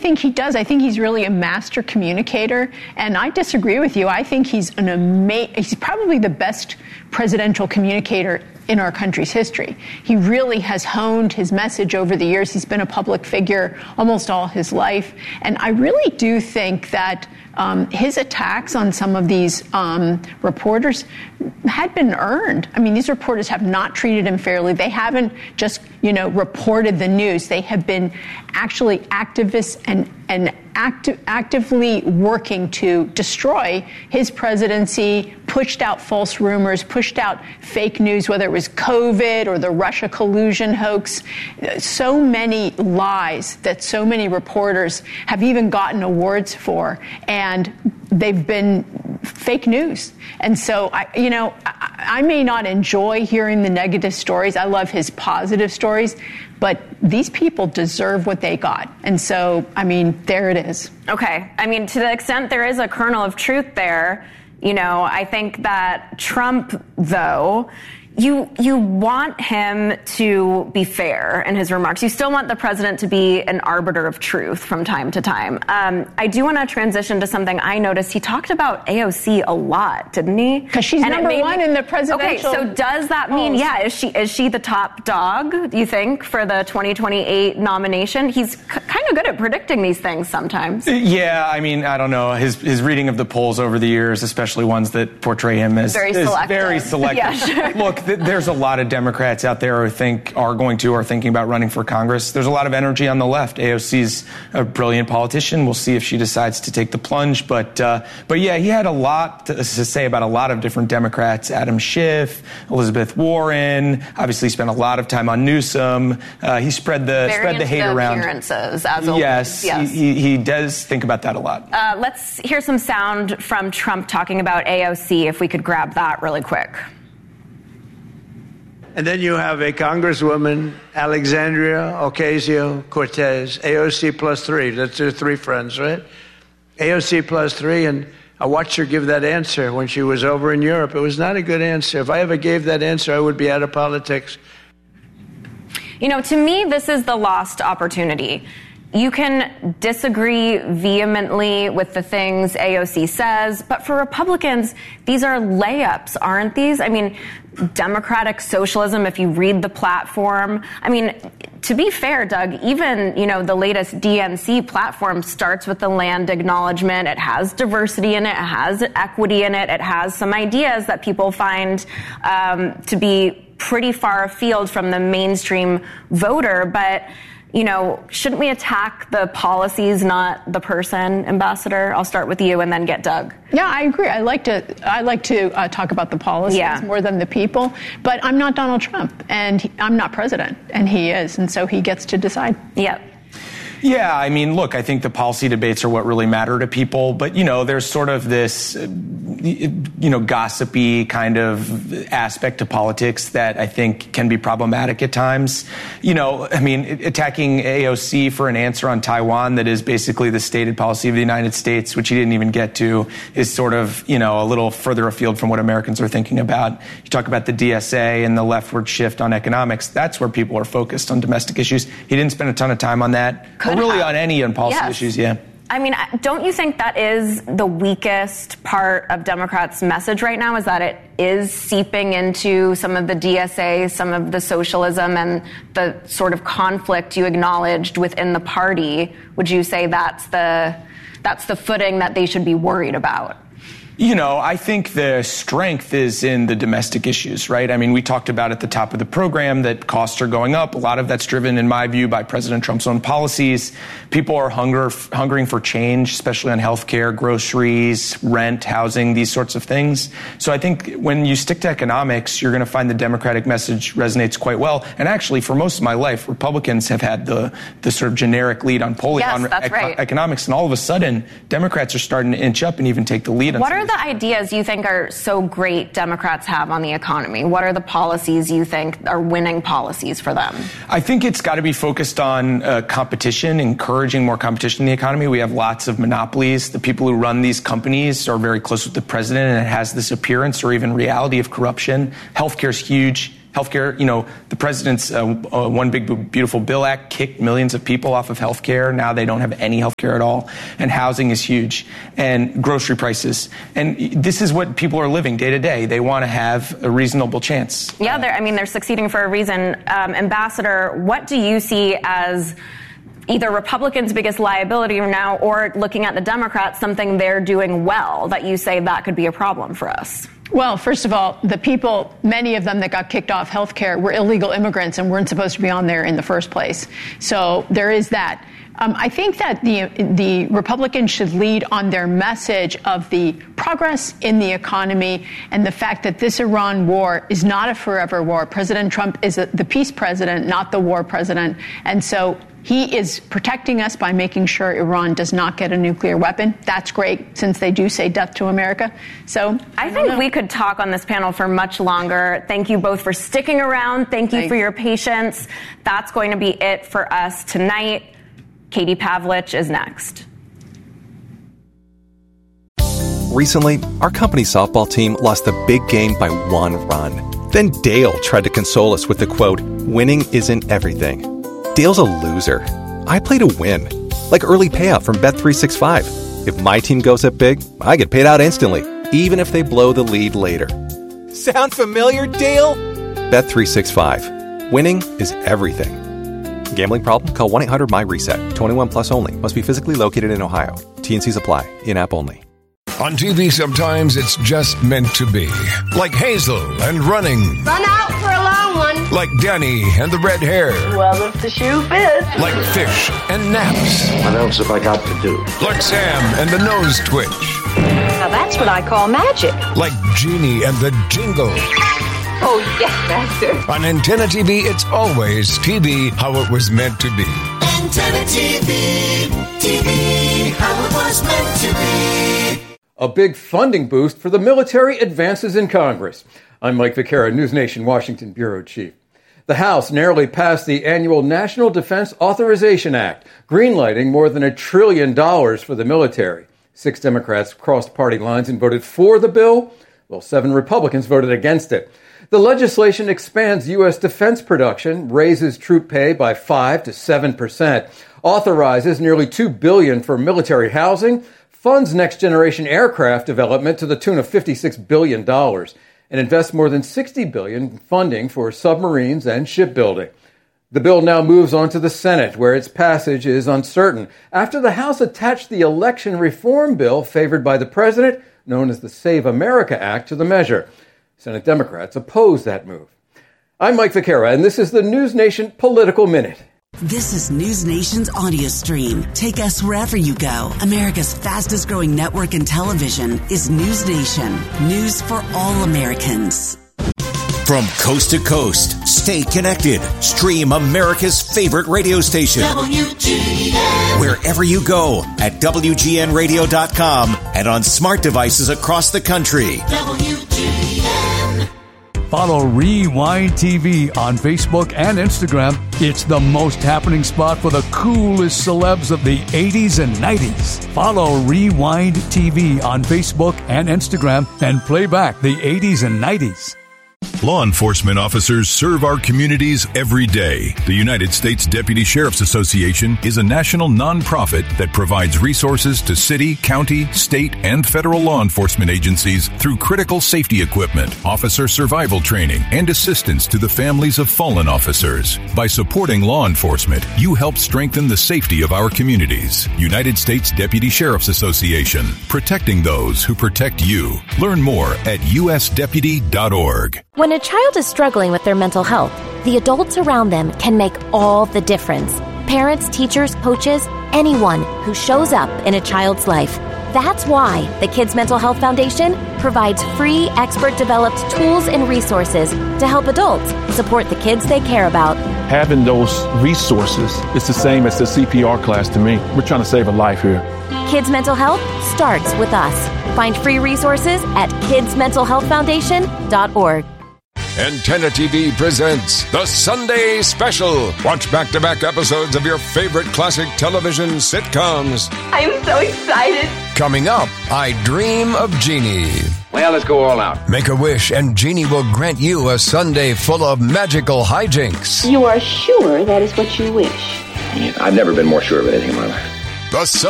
think he does. I think he's really a master communicator, and I disagree with you. I think he's he's probably the best presidential communicator in our country's history. He really has honed his message over the years. He's been a public figure almost all his life, and I really do think that his attacks on some of these reporters had been earned. I mean, these reporters have not treated him fairly. They haven't just, reported the news. They have been actually activists and actively working to destroy his presidency, pushed out false rumors, pushed out fake news, whether it was COVID or the Russia collusion hoax. So many lies that so many reporters have even gotten awards for, and they've been fake news. And so, I may not enjoy hearing the negative stories. I love his positive stories. But these people deserve what they got. And so, there it is. Okay. To the extent there is a kernel of truth there, I think that Trump, though, you want him to be fair in his remarks. You still want the president to be an arbiter of truth from time to time. I do want to transition to something I noticed. He talked about AOC a lot, didn't he? Because she's number one in the presidential. Okay, so does that mean, is she the top dog, do you think, for the 2028 nomination? He's kind of good at predicting these things sometimes. Yeah, I don't know. His reading of the polls over the years, especially ones that portray him as very selective. Yeah, sure. Look, there's a lot of Democrats out there who are thinking about running for Congress. There's a lot of energy on the left. AOC's a brilliant politician. We'll see if she decides to take the plunge. But yeah, he had a lot to say about a lot of different Democrats. Adam Schiff, Elizabeth Warren. Obviously, spent a lot of time on Newsom. He spread the hate around. Appearances, as yes, he does think about that a lot. Let's hear some sound from Trump talking about AOC. If we could grab that really quick. And then you have a Congresswoman, Alexandria Ocasio-Cortez, AOC plus 3. That's her 3 friends, right? AOC plus 3. And I watched her give that answer when she was over in Europe. It was not a good answer. If I ever gave that answer, I would be out of politics. To me, this is the lost opportunity. You can disagree vehemently with the things AOC says, but for Republicans, these are layups, aren't these? Democratic socialism, if you read the platform. To be fair, Doug, even, the latest DNC platform starts with the land acknowledgement. It has diversity in it. It has equity in it. It has some ideas that people find to be pretty far afield from the mainstream voter. But shouldn't we attack the policies, not the person, Ambassador? I'll start with you and then get Doug. Yeah, I agree. I like to talk about the policies more than the people. But I'm not Donald Trump, and I'm not president, and he is, and so he gets to decide. Yep. Yeah, look, I think the policy debates are what really matter to people. But, there's sort of this, gossipy kind of aspect to politics that I think can be problematic at times. Attacking AOC for an answer on Taiwan that is basically the stated policy of the United States, which he didn't even get to, is sort of, a little further afield from what Americans are thinking about. You talk about the DSA and the leftward shift on economics. That's where people are focused on domestic issues. He didn't spend a ton of time on that. Really on policy issues, yeah. Don't you think that is the weakest part of Democrats' message right now, is that it is seeping into some of the DSA, some of the socialism and the sort of conflict you acknowledged within the party? Would you say that's the footing that they should be worried about? I think the strength is in the domestic issues, right? We talked about at the top of the program that costs are going up. A lot of that's driven, in my view, by President Trump's own policies. People are hungering for change, especially on healthcare, groceries, rent, housing, these sorts of things. So I think when you stick to economics, you're going to find the Democratic message resonates quite well. And actually, for most of my life, Republicans have had the sort of generic lead on polling on economics. And all of a sudden, Democrats are starting to inch up and even take the lead on what are the ideas you think are so great Democrats have on the economy? What are the policies you think are winning policies for them? I think it's got to be focused on competition, encouraging more competition in the economy. We have lots of monopolies. The people who run these companies are very close with the president, and it has this appearance or even reality of corruption. Healthcare is huge. Healthcare, the president's One Big Beautiful Bill Act kicked millions of people off of healthcare. Now they don't have any healthcare at all. And housing is huge. And grocery prices. And this is what people are living day to day. They want to have a reasonable chance. Yeah, they're succeeding for a reason. Ambassador, what do you see as either Republicans' biggest liability now, or looking at the Democrats, something they're doing well that you say that could be a problem for us? Well, first of all, the people, many of them that got kicked off health care were illegal immigrants and weren't supposed to be on there in the first place. So there is that. I think that the Republicans should lead on their message of the progress in the economy and the fact that this Iran war is not a forever war. President Trump is the peace president, not the war president. And so he is protecting us by making sure Iran does not get a nuclear weapon. That's great, since they do say death to America. So I think we could talk on this panel for much longer. Thank you both for sticking around. Thank you for your patience. That's going to be it for us tonight. Katie Pavlich is next. Recently, our company's softball team lost the big game by 1 run. Then Dale tried to console us with the quote, "Winning isn't everything." Dale's a loser. I play to win, like early payout from Bet365. If my team goes up big, I get paid out instantly, even if they blow the lead later. Sound familiar, Dale? Bet365. Winning is everything. Gambling problem? Call 1-800-MY-RESET. 21 plus only. Must be physically located in Ohio. T&Cs apply. In-app only. On TV, sometimes it's just meant to be. Like Hazel and running. Run out for a long one. Like Danny and the red hair. Well, if the shoe fits. Like fish and naps. What else have I got to do? Like Sam and the nose twitch. Now that's what I call magic. Like Jeannie and the jingle. Oh, yes, Master. On Antenna TV, it's always TV how it was meant to be. Antenna TV, TV how it was meant to be. A big funding boost for the military advances in Congress. I'm Mike Vaquera, News Nation Washington Bureau Chief. The House narrowly passed the annual National Defense Authorization Act, greenlighting more than $1 trillion for the military. 6 Democrats crossed party lines and voted for the bill, while 7 Republicans voted against it. The legislation expands U.S. defense production, raises troop pay by 5 to 7%, authorizes nearly $2 billion for military housing, funds next-generation aircraft development to the tune of $56 billion, and invests more than $60 billion in funding for submarines and shipbuilding. The bill now moves on to the Senate, where its passage is uncertain, after the House attached the election reform bill favored by the president, known as the Save America Act, to the measure. Senate Democrats oppose that move. I'm Mike Vaquera, and this is the News Nation Political Minute. This is News Nation's audio stream. Take us wherever you go. America's fastest growing network in television is News Nation. News for all Americans. From coast to coast, stay connected. Stream America's favorite radio station. WGN. Wherever you go at WGNradio.com and on smart devices across the country. WGN. Follow Rewind TV on Facebook and Instagram. It's the most happening spot for the coolest celebs of the 80s and 90s. Follow Rewind TV on Facebook and Instagram and play back the 80s and 90s. Law enforcement officers serve our communities every day. The United States Deputy Sheriff's Association is a national nonprofit that provides resources to city, county, state, and federal law enforcement agencies through critical safety equipment, officer survival training, and assistance to the families of fallen officers. By supporting law enforcement, you help strengthen the safety of our communities. United States Deputy Sheriff's Association, protecting those who protect you. Learn more at usdeputy.org. When a child is struggling with their mental health, the adults around them can make all the difference. Parents, teachers, coaches, anyone who shows up in a child's life. That's why the Kids Mental Health Foundation provides free, expert-developed tools and resources to help adults support the kids they care about. Having those resources is the same as the CPR class to me. We're trying to save a life here. Kids Mental Health starts with us. Find free resources at kidsmentalhealthfoundation.org. Antenna TV presents The Sunday Special. Watch back-to-back episodes of your favorite classic television sitcoms. I'm so excited. Coming up, I Dream of Jeannie. Well, let's go all out. Make a wish and Genie will grant you a Sunday full of magical hijinks. You are sure that is what you wish? I've never been more sure of anything in my life. The